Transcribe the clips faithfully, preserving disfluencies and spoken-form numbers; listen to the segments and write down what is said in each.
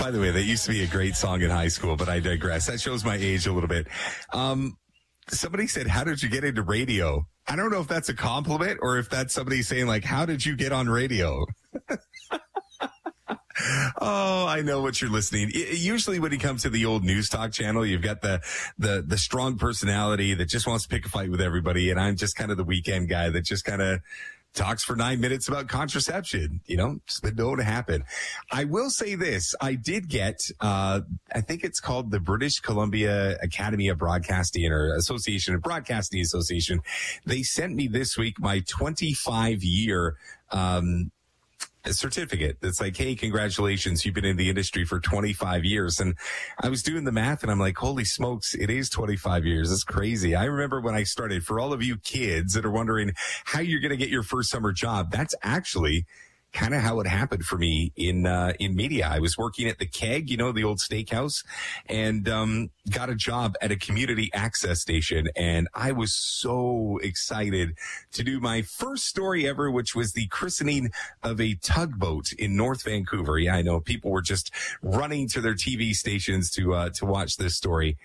By the way, that used to be a great song in high school, but I digress. That shows my age a little bit. Um, somebody said, how did you get into radio? I don't know if that's a compliment or if that's somebody saying, like, how did you get on radio? Oh, I know what you're listening. It, usually when it comes to the old news talk channel, you've got the, the, the strong personality that just wants to pick a fight with everybody. And I'm just kind of the weekend guy that just kind of talks for nine minutes about contraception. You know, it's been known to happen. I will say this. I did get, uh, I think it's called the British Columbia Academy of Broadcasting or Association of Broadcasting Association. They sent me this week my twenty-five year, um, a certificate that's like, hey, congratulations, you've been in the industry for twenty-five years. And I was doing the math and I'm like, holy smokes, it is twenty-five years. It's crazy. I remember when I started, for all of you kids that are wondering how you're going to get your first summer job, that's actually kind of how it happened for me in uh, in media. I was working at the Keg, you know, the old steakhouse, and um, got a job at a community access station. And I was so excited to do my first story ever, which was the christening of a tugboat in North Vancouver. Yeah, I know people were just running to their T V stations to uh, to watch this story.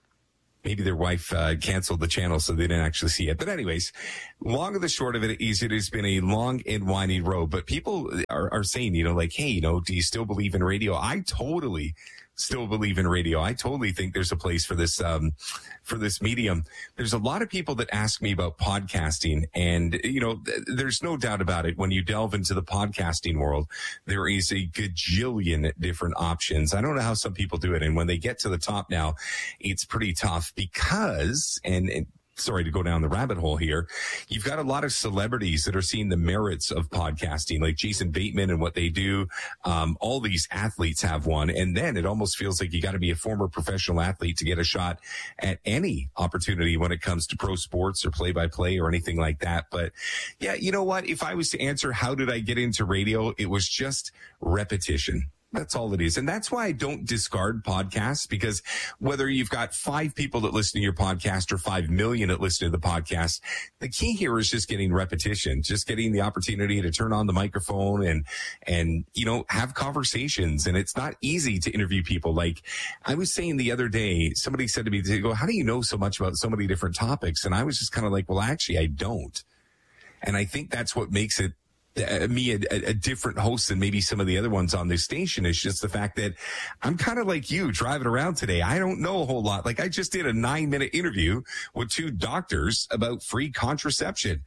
Maybe their wife uh, canceled the channel so they didn't actually see it. But anyways, long and the short of it is it has been a long and winding road. But people are, are saying, you know, like, hey, you know, do you still believe in radio? I totally still believe in radio. I totally think there's a place for this, um, for this medium. There's a lot of people that ask me about podcasting, and, you know, th- there's no doubt about it. When you delve into the podcasting world, there is a gajillion different options. I don't know how some people do it. And when they get to the top now, it's pretty tough because, and, and sorry to go down the rabbit hole here, you've got a lot of celebrities that are seeing the merits of podcasting, like Jason Bateman and what they do. Um, all these athletes have one. And then it almost feels like you got to be a former professional athlete to get a shot at any opportunity when it comes to pro sports or play by play or anything like that. But yeah, you know what? If I was to answer, how did I get into radio? It was just repetition. That's all it is. And that's why I don't discard podcasts, because whether you've got five people that listen to your podcast or five million that listen to the podcast, the key here is just getting repetition, just getting the opportunity to turn on the microphone and, and, you know, have conversations. And it's not easy to interview people. Like I was saying the other day, somebody said to me, they go, how do you know so much about so many different topics? And I was just kind of like, well, actually, I don't. And I think that's what makes it Uh, me a, a different host than maybe some of the other ones on this station. Is just the fact that I'm kind of like you driving around today. I don't know a whole lot. Like I just did a nine minute interview with two doctors about free contraception.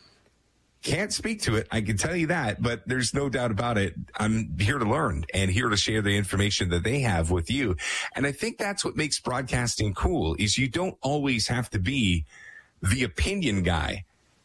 Can't speak to it, I can tell you that, but there's no doubt about it. I'm here to learn and here to share the information that they have with you. And I think that's what makes broadcasting cool, is you don't always have to be the opinion guy.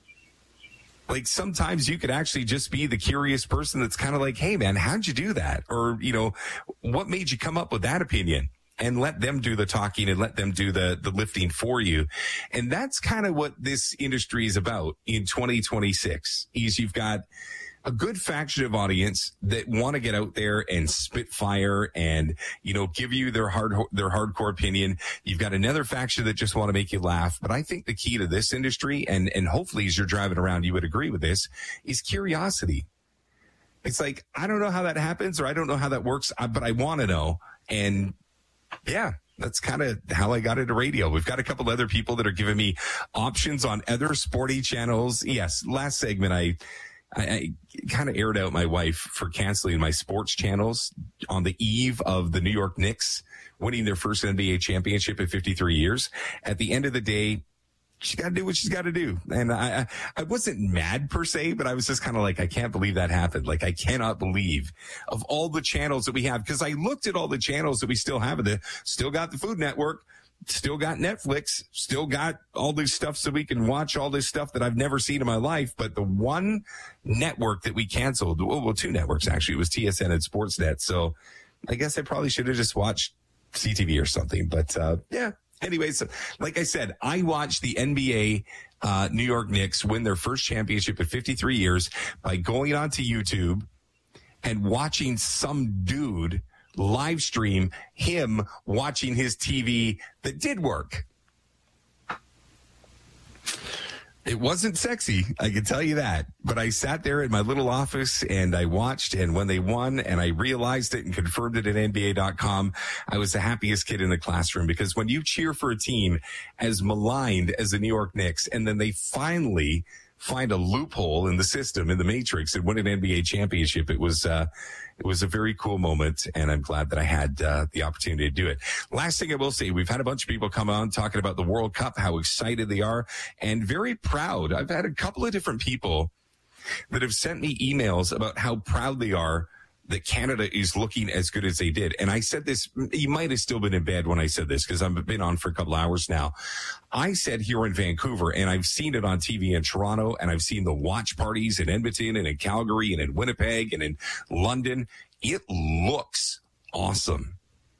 Like sometimes you could actually just be the curious person that's kind of like, hey man, how'd you do that? Or, you know, what made you come up with that opinion? And let them do the talking and let them do the, the lifting for you. And that's kind of what this industry is about in twenty twenty-six, is you've got a good faction of audience that want to get out there and spit fire and, you know, give you their hard, their hardcore opinion. You've got another faction that just want to make you laugh. But I think the key to this industry, and, and hopefully as you're driving around, you would agree with this, is curiosity. It's like, I don't know how that happens, or I don't know how that works, but I want to know. And yeah, that's kind of how I got into radio. We've got a couple other people that are giving me options on other sporty channels. Yes. Last segment, I, I, I kind of aired out my wife for canceling my sports channels on the eve of the New York Knicks winning their first N B A championship in fifty-three years. At the end of the day, she's got to do what she's got to do. And I, I, I wasn't mad per se, but I was just kind of like, I can't believe that happened. Like, I cannot believe of all the channels that we have. Cause I looked at all the channels that we still have. The, still got the Food Network, still got Netflix, still got all this stuff so we can watch all this stuff that I've never seen in my life. But the one network that we canceled, well, well two networks actually, it was T S N and Sportsnet. So I guess I probably should have just watched C T V or something. But, uh, yeah. Anyways, like I said, I watched the N B A uh, New York Knicks win their first championship in fifty-three years by going onto YouTube and watching some dude live stream him watching his T V that did work. It wasn't sexy, I can tell you that. But I sat there in my little office and I watched, and when they won and I realized it and confirmed it at N B A dot com, I was the happiest kid in the classroom, because when you cheer for a team as maligned as the New York Knicks, and then they finally find a loophole in the system, in the matrix, and win an N B A championship, it was uh it was a very cool moment, and I'm glad that I had uh, the opportunity to do it. Last thing I will say, we've had a bunch of people come on talking about the World Cup, how excited they are, and very proud. I've had a couple of different people that have sent me emails about how proud they are that Canada is looking as good as they did. And I said this, you might have still been in bed when I said this, because I've been on for a couple hours now. I said here in Vancouver, and I've seen it on T V in Toronto, and I've seen the watch parties in Edmonton and in Calgary and in Winnipeg and in London. It looks awesome.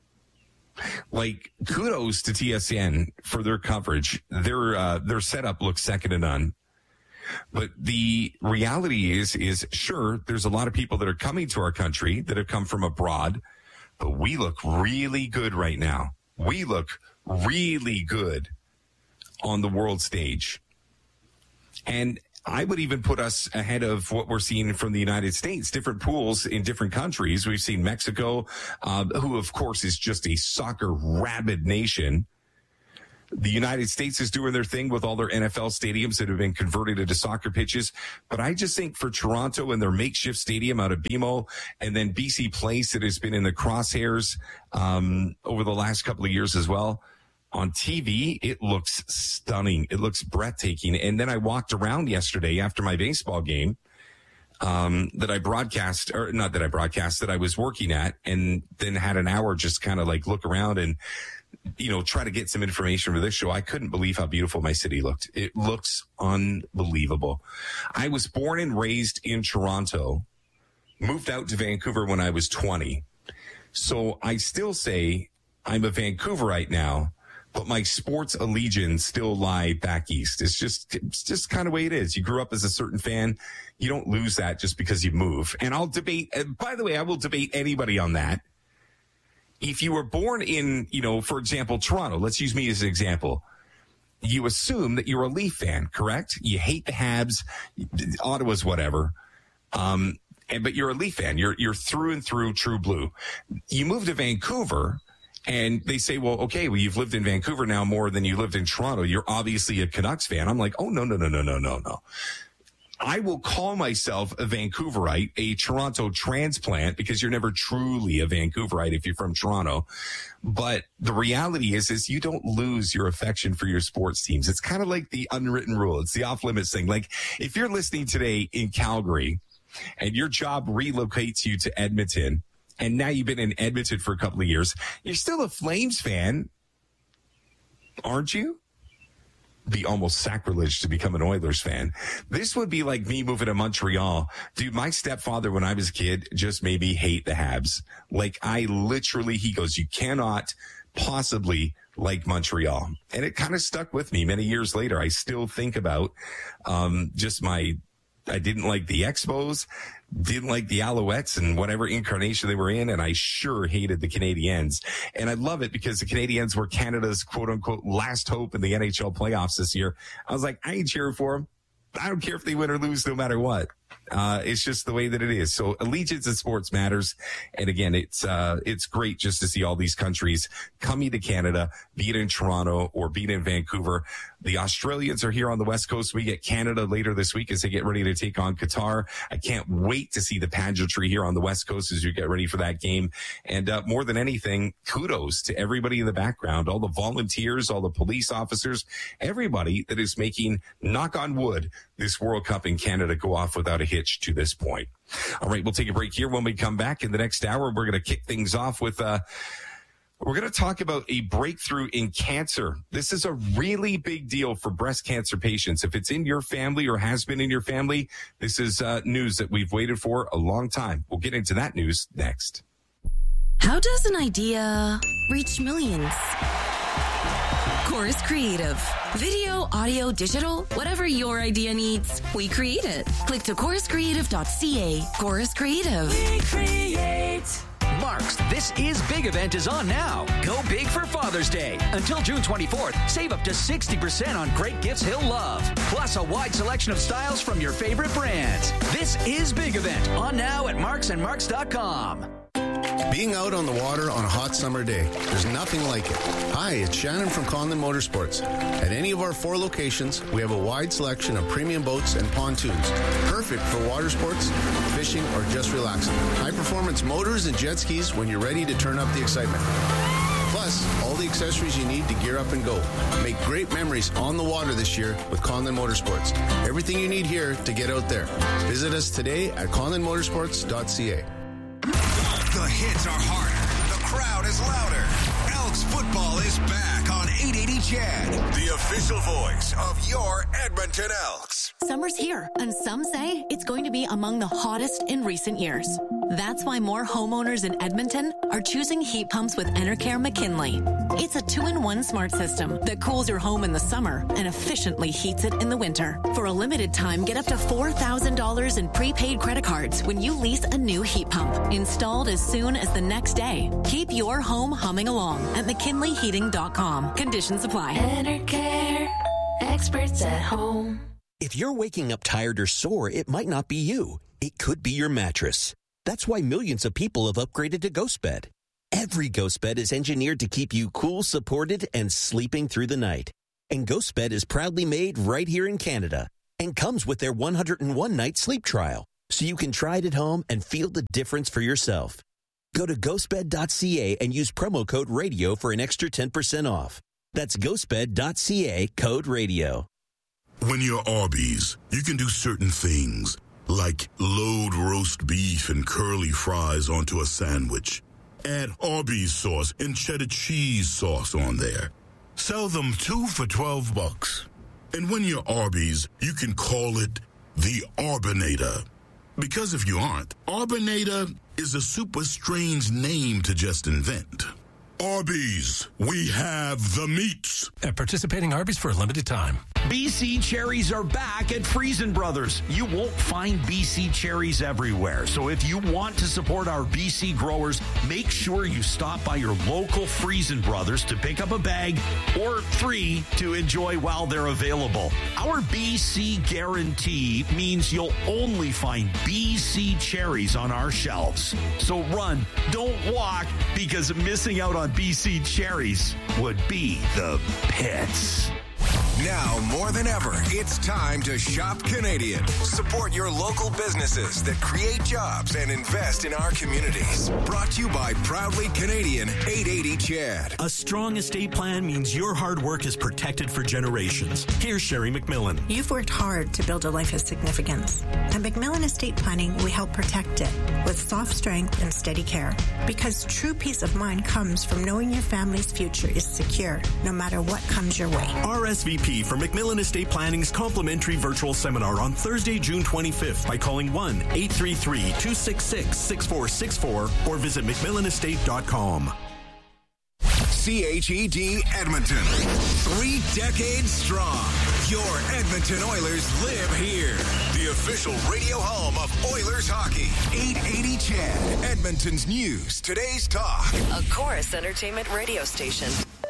Like, kudos to T S N for their coverage. Their, uh, their setup looks second to none. But the reality is, is sure, there's a lot of people that are coming to our country that have come from abroad, but we look really good right now. We look really good on the world stage. And I would even put us ahead of what we're seeing from the United States, different pools in different countries. We've seen Mexico, uh, who, of course, is just a soccer rabid nation. The United States is doing their thing with all their N F L stadiums that have been converted into soccer pitches. But I just think for Toronto and their makeshift stadium out of B M O, and then B C Place that has been in the crosshairs um, over the last couple of years as well, on T V, it looks stunning. It looks breathtaking. And then I walked around yesterday after my baseball game um, that I broadcast, or not that I broadcast, that I was working at, and then had an hour just kind of like look around and, you know, try to get some information for this show. I couldn't believe how beautiful my city looked. It looks unbelievable. I was born and raised in Toronto, moved out to Vancouver when I was twenty. So I still say I'm a Vancouverite now, but my sports allegiance still lie back east. It's just, it's just kind of the way it is. You grew up as a certain fan. You don't lose that just because you move. And I'll debate, by the way, I will debate anybody on that. If you were born in, you know, for example, Toronto, let's use me as an example. You assume that you're a Leaf fan, correct? You hate the Habs, Ottawa's whatever. Um, and, but you're a Leaf fan. You're, you're through and through true blue. You move to Vancouver and they say, well, okay, well, you've lived in Vancouver now more than you lived in Toronto. You're obviously a Canucks fan. I'm like, oh, no, no, no, no, no, no, no. I will call myself a Vancouverite, a Toronto transplant, because you're never truly a Vancouverite if you're from Toronto. But the reality is, is you don't lose your affection for your sports teams. It's kind of like the unwritten rule. It's the off-limits thing. Like, if you're listening today in Calgary and your job relocates you to Edmonton, and now you've been in Edmonton for a couple of years, you're still a Flames fan, aren't you? Be almost sacrilege to become an Oilers fan. This would be like me moving to Montreal. Dude, my stepfather, when I was a kid, just made me hate the Habs. Like, I literally, he goes, you cannot possibly like Montreal. And it kind of stuck with me many years later. I still think about um, just my, I didn't like the Expos, didn't like the Alouettes and whatever incarnation they were in, and I sure hated the Canadiens. And I love it because the Canadiens were Canada's quote-unquote last hope in the N H L playoffs this year. I was like, I ain't cheering for them. I don't care if they win or lose no matter what. Uh, it's just the way that it is. So allegiance in sports matters. And again, it's, uh, it's great just to see all these countries coming to Canada, be it in Toronto or be it in Vancouver. The Australians are here on the West Coast. We get Canada later this week as they get ready to take on Qatar. I can't wait to see the pageantry here on the West Coast as you get ready for that game. And, uh, more than anything, kudos to everybody in the background, all the volunteers, all the police officers, everybody that is making, knock on wood, this World Cup in Canada go off without a hitch to this point. All right, we'll take a break here. When we come back in the next hour, we're going to kick things off with, uh, we're going to talk about a breakthrough in cancer. This is a really big deal for breast cancer patients. If it's in your family or has been in your family, this is uh, news that we've waited for a long time. We'll get into that news next. How does an idea reach millions? Chorus Creative. Video, audio, digital, whatever your idea needs, we create it. Click to chorus creative dot c a. Chorus Creative. We create. Marks this This Is Big event is on now. Go big for Father's Day. Until June twenty-fourth, save up to sixty percent on great gifts he'll love. Plus a wide selection of styles from your favorite brands. This Is Big event on now at marks and marks dot com. Being out on the water on a hot summer day, there's nothing like it. Hi, it's Shannon from Conlon Motorsports. At any of our four locations, we have a wide selection of premium boats and pontoons, perfect for water sports, fishing, or just relaxing. High-performance motors and jet skis when you're ready to turn up the excitement. Plus, all the accessories you need to gear up and go. Make great memories on the water this year with Conlon Motorsports. Everything you need here to get out there. Visit us today at conlon motorsports dot c a. The hits are harder. The crowd is louder. Elks football is back on eight eighty C H E D, the official voice of your Edmonton Elks. Summer's here, and some say it's going to be among the hottest in recent years. That's why more homeowners in Edmonton are choosing heat pumps with Enercare McKinley. It's a two-in-one smart system that cools your home in the summer and efficiently heats it in the winter. For a limited time, get up to four thousand dollars in prepaid credit cards when you lease a new heat pump, installed as soon as the next day. Keep your home humming along at mckinley heating dot com. Conditions apply. Enercare, experts at home. If you're waking up tired or sore, it might not be you. It could be your mattress. That's why millions of people have upgraded to GhostBed. Every GhostBed is engineered to keep you cool, supported, and sleeping through the night. And GhostBed is proudly made right here in Canada and comes with their one hundred one night sleep trial, so you can try it at home and feel the difference for yourself. Go to ghost bed dot c a and use promo code RADIO for an extra ten percent off. That's ghost bed dot c a, code RADIO. When you're Arby's, you can do certain things, like load roast beef and curly fries onto a sandwich. Add Arby's sauce and cheddar cheese sauce on there. Sell them two for twelve bucks. And when you're Arby's, you can call it the Arbinator. Because if you aren't, Arbinator is a super strange name to just invent. Arby's, we have the meats. At participating Arby's for a limited time. B C cherries are back at Friesen Brothers. You won't find B C cherries everywhere. So if you want to support our B C growers, make sure you stop by your local Friesen Brothers to pick up a bag or three to enjoy while they're available. Our B C guarantee means you'll only find B C cherries on our shelves. So run, don't walk, because missing out on B C cherries would be the pits. Now more than ever, it's time to shop Canadian. Support your local businesses that create jobs and invest in our communities. Brought to you by Proudly Canadian eight eighty C H E D. A strong estate plan means your hard work is protected for generations. Here's Sherry McMillan. You've worked hard to build a life of significance. At McMillan Estate Planning, we help protect it with soft strength and steady care. Because true peace of mind comes from knowing your family's future is secure, no matter what comes your way. R S V P for McMillan Estate Planning's complimentary virtual seminar on Thursday, June twenty-fifth by calling one eight three three, two six six, six four six four or visit mcmillan estate dot com. C H E D Edmonton. Three decades strong. Your Edmonton Oilers live here. The official radio home of Oilers hockey. eight eighty C H E D. Edmonton's news. Today's talk. A Chorus Entertainment radio station.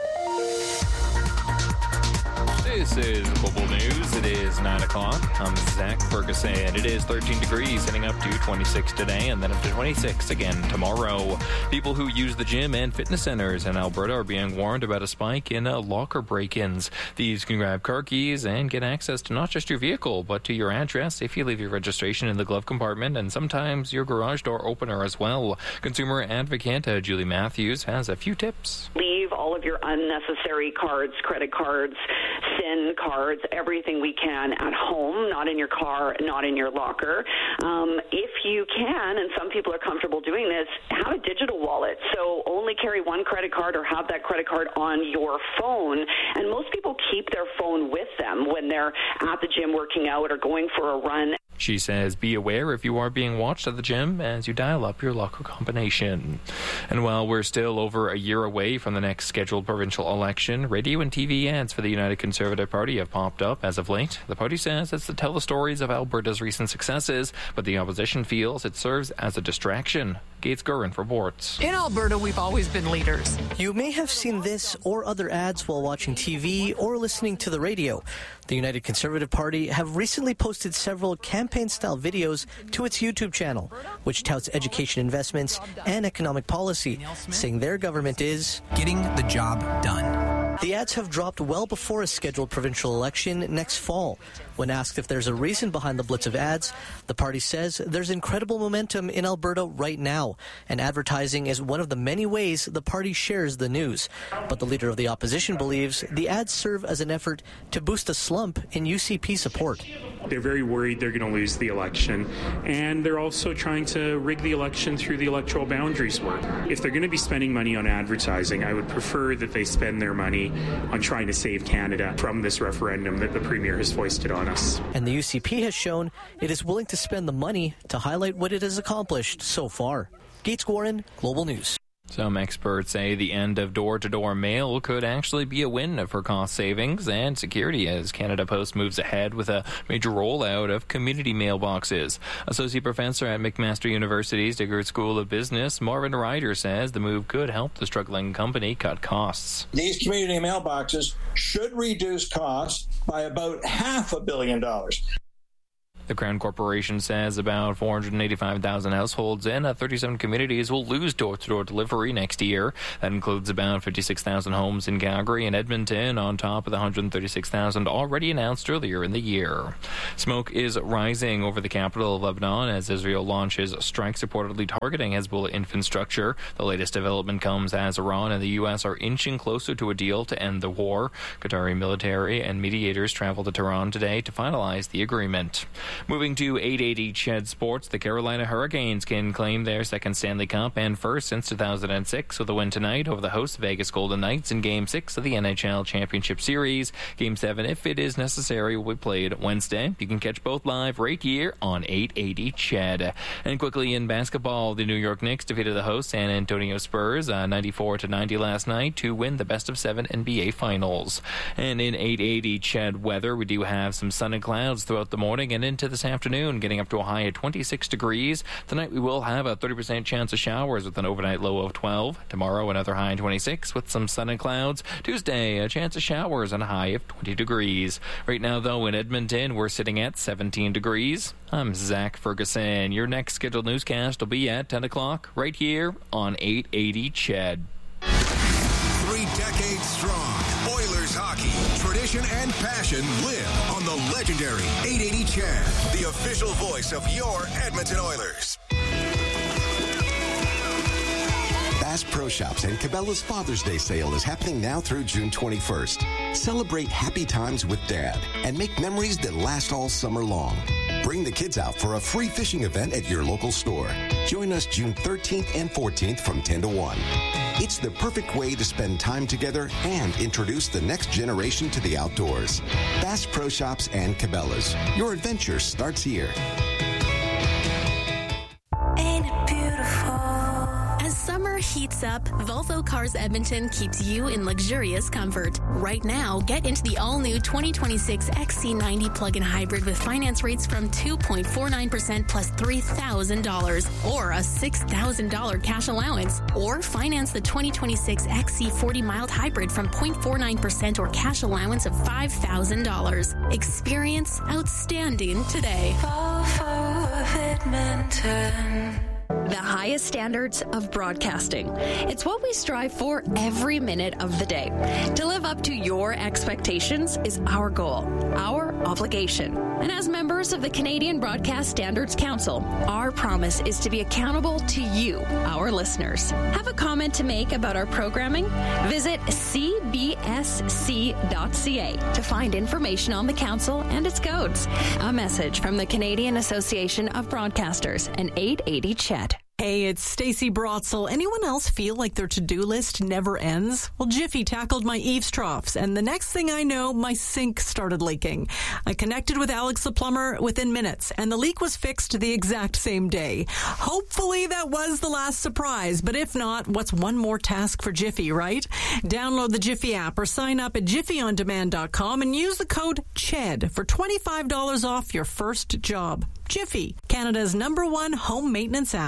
This is Global News. It is nine o'clock. I'm Zach Ferguson. It is thirteen degrees, heading up to twenty-six today, and then up to twenty-six again tomorrow. People who use the gym and fitness centers in Alberta are being warned about a spike in uh, locker break-ins. Thieves can grab car keys and get access to not just your vehicle, but to your address if you leave your registration in the glove compartment, and sometimes your garage door opener as well. Consumer advocate uh, Julie Matthews has a few tips. Leave all of your unnecessary cards, credit cards, SIN cards, everything we can at home, not in your car, not in your locker. Um, if you can, and some people are comfortable doing this, have a digital wallet. So only carry one credit card or have that credit card on your phone. And most people keep their phone with them when they're at the gym working out or going for a run. She says, be aware if you are being watched at the gym as you dial up your locker combination. And while we're still over a year away from the next scheduled provincial election, radio and T V ads for the United Conservative Party have popped up as of late. The party says it's to tell the stories of Alberta's recent successes, but the opposition feels it serves as a distraction. Gates Gurren reports. In Alberta, we've always been leaders. You may have seen this or other ads while watching T V or listening to the radio. The United Conservative Party have recently posted several campaign-style videos to its YouTube channel, which touts education investments and economic policy, saying their government is getting the job done. The ads have dropped well before a scheduled provincial election next fall. When asked if there's a reason behind the blitz of ads, the party says there's incredible momentum in Alberta right now, and advertising is one of the many ways the party shares the news. But the leader of the opposition believes the ads serve as an effort to boost a slump in U C P support. They're very worried they're going to lose the election, and they're also trying to rig the election through the electoral boundaries work. If they're going to be spending money on advertising, I would prefer that they spend their money on trying to save Canada from this referendum that the Premier has foisted on us. And the U C P has shown it is willing to spend the money to highlight what it has accomplished so far. Gates Gurren, Global News. Some experts say the end of door-to-door mail could actually be a win for cost savings and security as Canada Post moves ahead with a major rollout of community mailboxes. Associate professor at McMaster University's Diggert School of Business, Marvin Ryder, says the move could help the struggling company cut costs. These community mailboxes should reduce costs by about half a billion dollars. The Crown Corporation says about four hundred eighty-five thousand households in thirty-seven communities will lose door-to-door delivery next year. That includes about fifty-six thousand homes in Calgary and Edmonton, on top of the one hundred thirty-six thousand already announced earlier in the year. Smoke is rising over the capital of Lebanon as Israel launches strikes reportedly targeting Hezbollah infrastructure. The latest development comes as Iran and the U S are inching closer to a deal to end the war. Qatari military and mediators travel to Tehran today to finalize the agreement. Moving to eight eighty C H E D Sports, the Carolina Hurricanes can claim their second Stanley Cup and first since two thousand six with a win tonight over the host Vegas Golden Knights in Game six of the N H L Championship Series. Game seven, if it is necessary, will be played Wednesday. You can catch both live right here on eight eighty C H E D. And quickly in basketball, the New York Knicks defeated the host San Antonio Spurs uh, ninety-four to ninety last night to win the best of seven N B A Finals. And in eight eighty C H E D weather, we do have some sun and clouds throughout the morning and into this afternoon, getting up to a high of twenty-six degrees. Tonight we will have a thirty percent chance of showers with an overnight low of twelve. Tomorrow another high of twenty-six with some sun and clouds. Tuesday a chance of showers and a high of twenty degrees. Right now though in Edmonton we're sitting at seventeen degrees. I'm Zach Ferguson. Your next scheduled newscast will be at ten o'clock right here on eight eighty C H E D. Three decades strong, Oilers hockey, tradition and passion live on the legendary eight eighty C H E D, the official voice of your Edmonton Oilers. Bass Pro Shops and Cabela's Father's Day sale is happening now through June twenty-first. Celebrate happy times with Dad and make memories that last all summer long. Bring the kids out for a free fishing event at your local store. Join us June thirteenth and fourteenth from ten to one. It's the perfect way to spend time together and introduce the next generation to the outdoors. Bass Pro Shops and Cabela's. Your adventure starts here. Ain't it beautiful? As summer heats up, Volvo Cars Edmonton keeps you in luxurious comfort. Right now, get into the all-new twenty twenty-six X C ninety plug-in hybrid with finance rates from two point four nine percent plus three thousand dollars or a six thousand dollars cash allowance. Or finance the twenty twenty-six X C forty mild hybrid from zero point four nine percent or cash allowance of five thousand dollars. Experience outstanding today. Volvo of Edmonton. The highest standards of broadcasting. It's what we strive for every minute of the day. To live up to your expectations is our goal, our obligation. And as members of the Canadian Broadcast Standards Council, our promise is to be accountable to you, our listeners. Have a comment to make about our programming? Visit c b s c dot c a to find information on the council and its codes. A message from the Canadian Association of Broadcasters and eight eighty C H E D. Hey, it's Stacey Brotzel. Anyone else feel like their to-do list never ends? Well, Jiffy tackled my eaves troughs, and the next thing I know, my sink started leaking. I connected with Alex the plumber within minutes, and the leak was fixed the exact same day. Hopefully that was the last surprise, but if not, what's one more task for Jiffy, right? Download the Jiffy app or sign up at jiffy on demand dot com and use the code C H E D for twenty-five dollars off your first job. Jiffy, Canada's number one home maintenance app.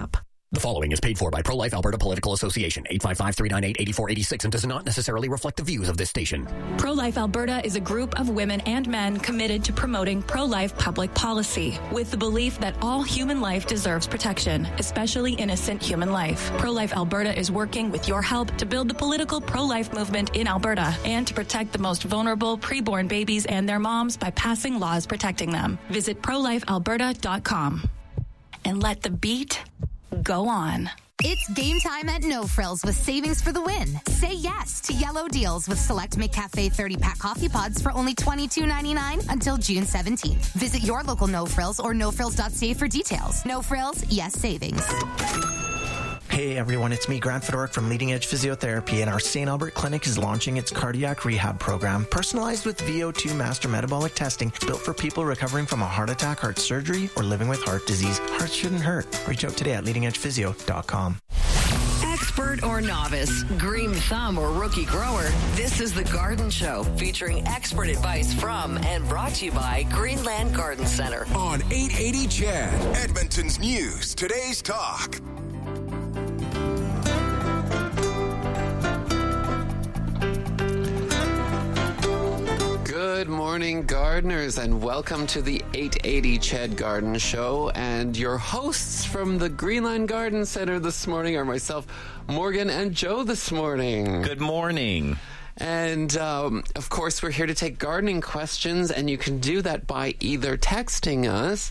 The following is paid for by Pro-Life Alberta Political Association, eight five five, three nine eight, eight four eight six, and does not necessarily reflect the views of this station. Pro-Life Alberta is a group of women and men committed to promoting pro-life public policy with the belief that all human life deserves protection, especially innocent human life. Pro-Life Alberta is working with your help to build the political pro-life movement in Alberta and to protect the most vulnerable preborn babies and their moms by passing laws protecting them. Visit pro life alberta dot com and let the beat go on. It's game time at No Frills with savings for the win. Say yes to yellow deals with select McCafe thirty-pack coffee pods for only twenty-two ninety-nine until June seventeenth. Visit your local No Frills or no frills dot c a for details. No Frills, yes savings. Hey everyone, it's me, Grant Fedoruk from Leading Edge Physiotherapy, and our Saint Albert Clinic is launching its cardiac rehab program, personalized with V O two master metabolic testing, built for people recovering from a heart attack, heart surgery, or living with heart disease. Hearts shouldn't hurt. Reach out today at leading edge physio dot com. Expert or novice, green thumb or rookie grower, this is The Garden Show, featuring expert advice from and brought to you by Greenland Garden Center. On eight eighty C H E D, Edmonton's News, Today's Talk. Good morning, gardeners, and welcome to the eight eighty C H E D Garden Show. And your hosts from the Greenland Garden Center this morning are myself, Morgan, and Joe this morning. Good morning. And, um, of course, we're here to take gardening questions, and you can do that by either texting us,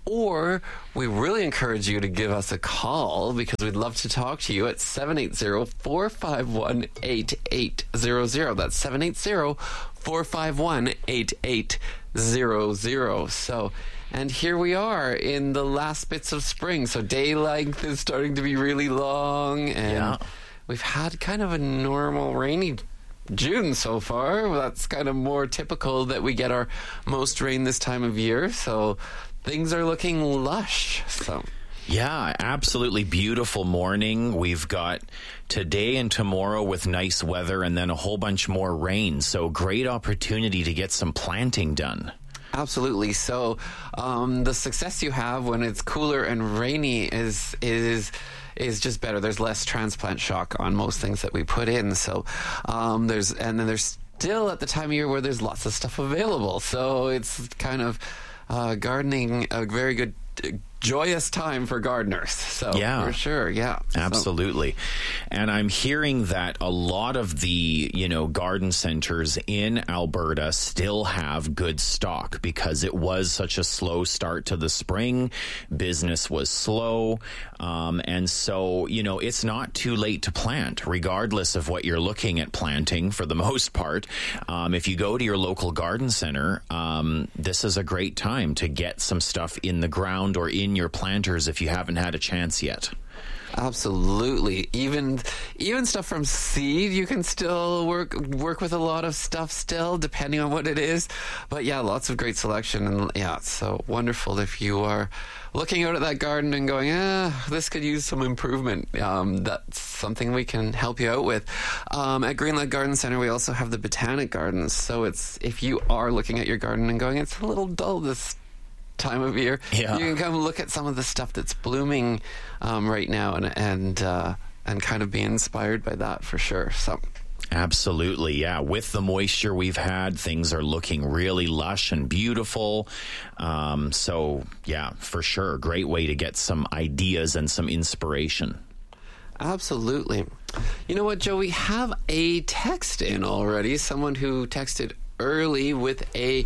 or we really encourage you to give us a call, because we'd love to talk to you at seven eight zero, four five one, eight eight zero zero. That's seven eight zero, four five one, eight eight zero zero. So, and here we are in the last bits of spring. So day length is starting to be really long, and yeah. we've had kind of a normal rainy June so far. That's kind of more typical that we get our most rain this time of year. So things are looking lush. So. Yeah, absolutely beautiful morning. We've got today and tomorrow with nice weather, and then a whole bunch more rain. So great opportunity to get some planting done. Absolutely. So um, the success you have when it's cooler and rainy is is is just better. There's less transplant shock on most things that we put in. So um, there's and then there's still at the time of year where there's lots of stuff available. So it's kind of uh, gardening a very good, uh, joyous time for gardeners. So yeah, for sure. Yeah, absolutely. So. And I'm hearing that a lot of the, you know, garden centers in Alberta still have good stock because it was such a slow start to the spring. Business was slow. Um, and so, you know, it's not too late to plant, regardless of what you're looking at planting for the most part. Um, if you go to your local garden center, um, this is a great time to get some stuff in the ground or in your planters if you haven't had a chance yet. Absolutely. Even even stuff from seed, you can still work work with a lot of stuff still, depending on what it is. But yeah, lots of great selection, and yeah, it's so wonderful if you are looking out at that garden and going, ah, this could use some improvement. Um, that's something we can help you out with. Um, at Greenland Garden Center, we also have the Botanic Gardens. So it's if you are looking at your garden and going, it's a little dull this time of year, yeah. you can come look at some of the stuff that's blooming um, right now and and uh, and kind of be inspired by that for sure. So. Absolutely, yeah. With the moisture we've had, things are looking really lush and beautiful. Um, so, yeah, for sure. Great way to get some ideas and some inspiration. Absolutely. You know what, Joe? We have a text in already. Someone who texted early with a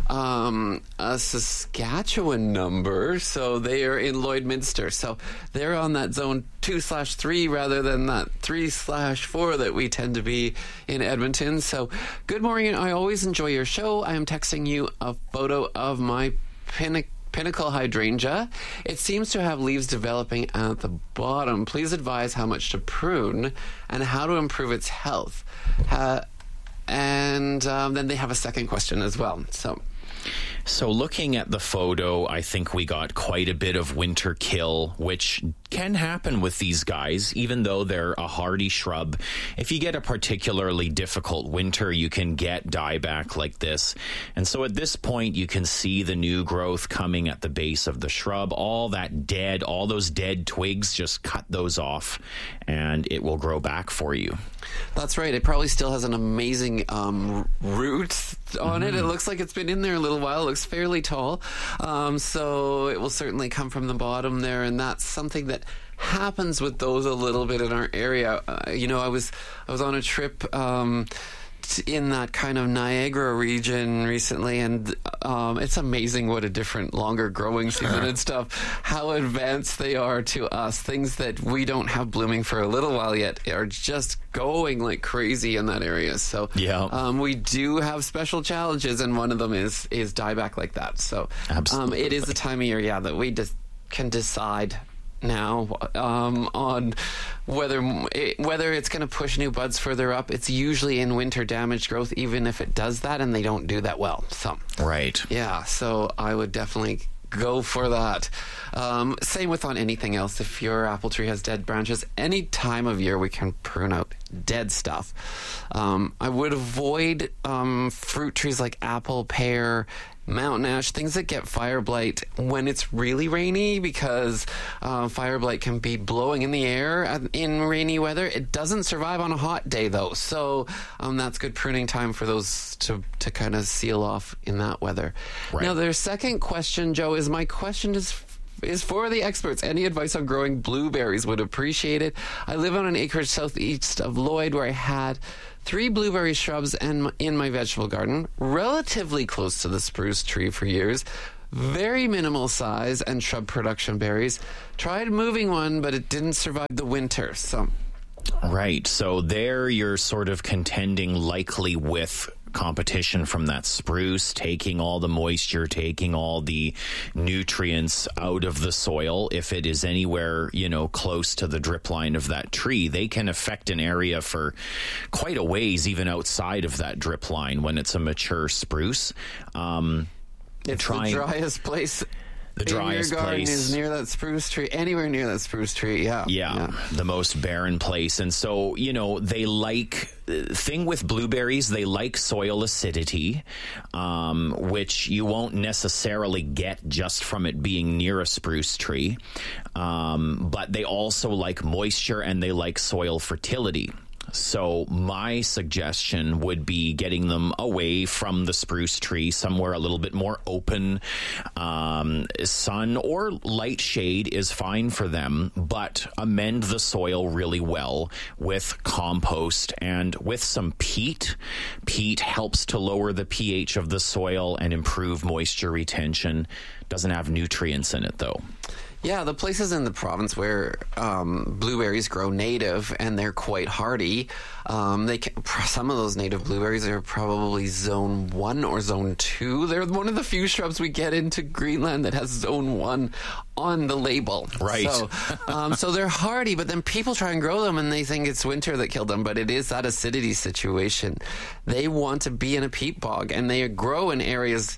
um, a Saskatchewan number, so they are in Lloydminster. So they're on that zone two slash three rather than that three slash four that we tend to be in Edmonton. So good morning. I always enjoy your show. I am texting you a photo of my pinnacle. Pinnacle hydrangea. It seems to have leaves developing at the bottom. Please advise how much to prune and how to improve its health. Uh, and um, then they have a second question as well. So, so looking at the photo, I think we got quite a bit of winter kill, which can happen with these guys, even though they're a hardy shrub. If you get a particularly difficult winter, you can get dieback like this. And so at this point, you can see the new growth coming at the base of the shrub. All that dead, all those dead twigs, just cut those off and it will grow back for you. That's right. It probably still has an amazing um, root on mm-hmm. it. It looks like it's been in there a little while. It looks fairly tall. Um, so it will certainly come from the bottom there. And that's something that happens with those a little bit in our area. Uh, you know, I was I was on a trip um, in that kind of Niagara region recently, and um, it's amazing what a different, longer growing season and stuff, how advanced they are to us. Things that we don't have blooming for a little while yet are just going like crazy in that area. So yeah. um, we do have special challenges, and one of them is is dieback like that. So um, it is the time of year, yeah, that we just can decide now um, on whether it, whether it's going to push new buds further up. It's usually in winter damaged growth, even if it does that, and they don't do that well. So right, yeah. So I would definitely go for that. Um, same with on anything else. If your apple tree has dead branches, any time of year we can prune out dead stuff. Um, I would avoid um, fruit trees like apple, pear, mountain ash, things that get fire blight when it's really rainy, because uh, fire blight can be blowing in the air in rainy weather. It doesn't survive on a hot day, though, so um, that's good pruning time for those to, to kind of seal off in that weather. Right. Now, their second question, Joe, is my question is is for the experts. Any advice on growing blueberries? Would appreciate it. I live on an acreage southeast of Lloyd where I had three blueberry shrubs and in my vegetable garden, relatively close to the spruce tree for years. Very minimal size and shrub production berries. Tried moving one, but it didn't survive the winter. So, right. So there you're sort of contending likely with competition from that spruce, taking all the moisture, taking all the nutrients out of the soil. If it is anywhere, you know, close to the drip line of that tree, they can affect an area for quite a ways, even outside of that drip line when it's a mature spruce. Um, it's trying, the driest place. The driest in your garden place is near that spruce tree. Anywhere near that spruce tree, yeah. yeah. Yeah, the most barren place. And so, you know, they like... thing with blueberries, they like soil acidity, um, which you won't necessarily get just from it being near a spruce tree. Um, but they also like moisture and they like soil fertility. So my suggestion would be getting them away from the spruce tree, somewhere a little bit more open. Um, sun or light shade is fine for them, but amend the soil really well with compost and with some peat. Peat helps to lower the pH of the soil and improve moisture retention. Doesn't have nutrients in it, though. Yeah, the places in the province where um, blueberries grow native and they're quite hardy, um, they can, some of those native blueberries are probably zone one or zone two. They're one of the few shrubs we get into Greenland that has zone one on the label. Right. So, um, so they're hardy, but then people try and grow them and they think it's winter that killed them, but it is that acidity situation. They want to be in a peat bog, and they grow in areas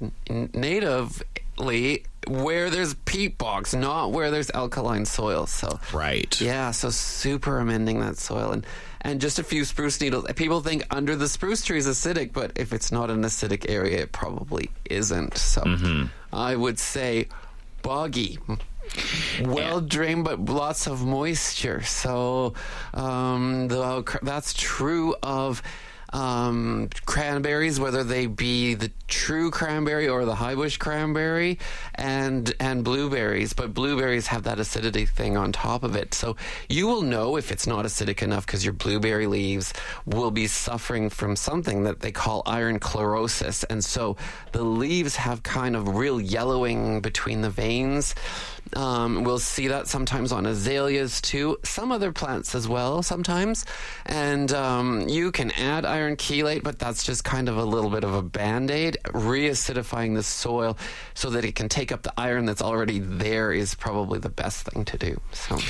natively where there's peat bogs, not where there's alkaline soil. So right, yeah. So super amending that soil, and and just a few spruce needles. People think under the spruce tree is acidic, but if it's not an acidic area, it probably isn't. So mm-hmm. I would say boggy, well drained, but lots of moisture. So um, the, that's true of Um, cranberries, whether they be the true cranberry or the highbush cranberry, and and blueberries. But blueberries have that acidity thing on top of it. So you will know if it's not acidic enough because your blueberry leaves will be suffering from something that they call iron chlorosis. And so the leaves have kind of real yellowing between the veins. Um, we'll see that sometimes on azaleas too, some other plants as well sometimes. And um, you can add iron chelate, but that's just kind of a little bit of a band-aid. Reacidifying the soil so that it can take up the iron that's already there is probably the best thing to do. So.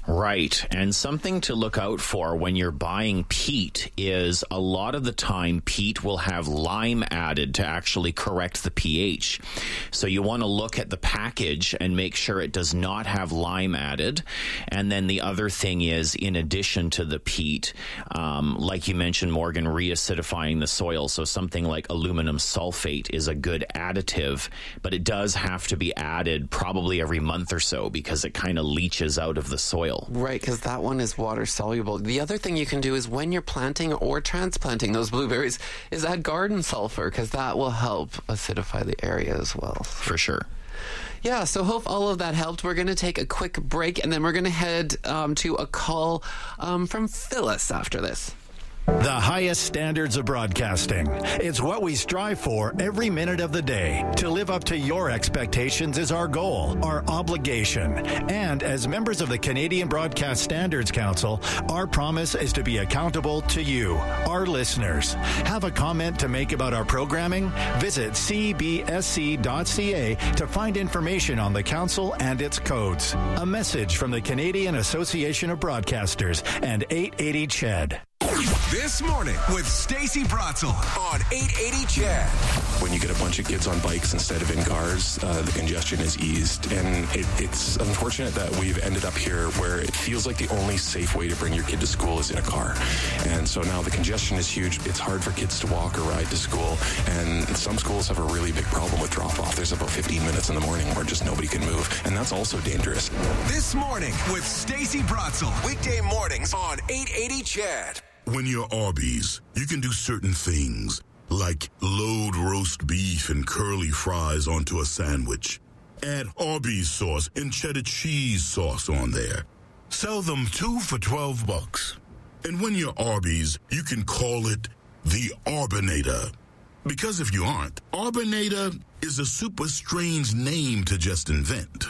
Right. And something to look out for when you're buying peat is a lot of the time peat will have lime added to actually correct the pH. So you want to look at the package and make sure it does not have lime added. And then the other thing is, in addition to the peat, um, like you mentioned, Morgan, reacidifying the soil. So something like aluminum sulfate is a good additive, but it does have to be added probably every month or so because it kind of leaches out of the soil. Right, because that one is water soluble. The other thing you can do is when you're planting or transplanting those blueberries is add garden sulfur, because that will help acidify the area as well. For sure. Yeah, so hope all of that helped. We're going to take a quick break, and then we're going to head um, to a call um, from Phyllis after this. The highest standards of broadcasting. It's what we strive for every minute of the day. To live up to your expectations is our goal, our obligation. And as members of the Canadian Broadcast Standards Council, our promise is to be accountable to you, our listeners. Have a comment to make about our programming? Visit c b s c dot c a to find information on the council and its codes. A message from the Canadian Association of Broadcasters and eight eighty C H E D. This morning with Stacey Bratzel on eight eighty C H E D. When you get a bunch of kids on bikes instead of in cars, uh, the congestion is eased. And it, it's unfortunate that we've ended up here where it feels like the only safe way to bring your kid to school is in a car. And so now the congestion is huge. It's hard for kids to walk or ride to school. And some schools have a really big problem with drop-off. There's about fifteen minutes in the morning where just nobody can move. And that's also dangerous. This morning with Stacey Bratzel. Weekday mornings on eight eighty C H E D. When you're Arby's, you can do certain things, like load roast beef and curly fries onto a sandwich. Add Arby's sauce and cheddar cheese sauce on there. Sell them two for twelve bucks. And when you're Arby's, you can call it the Arbinator. Because if you aren't, Arbinator is a super strange name to just invent.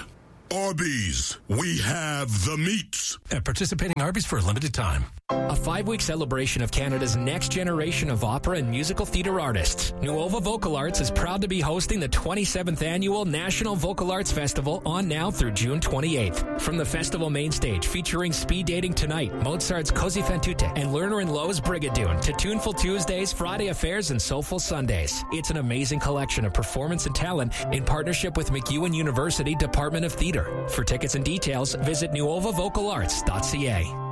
Arby's, we have the meats. At participating Arby's for a limited time. A five-week celebration of Canada's next generation of opera and musical theatre artists. Nuova Vocal Arts is proud to be hosting the twenty-seventh Annual National Vocal Arts Festival on now through June twenty-eighth. From the festival main stage featuring Speed Dating Tonight, Mozart's Così fan tutte, and Lerner and Lowe's Brigadoon, to Tuneful Tuesdays, Friday Affairs, and Soulful Sundays. It's an amazing collection of performance and talent in partnership with MacEwan University Department of Theatre. For tickets and details, visit nuova vocal arts dot c a.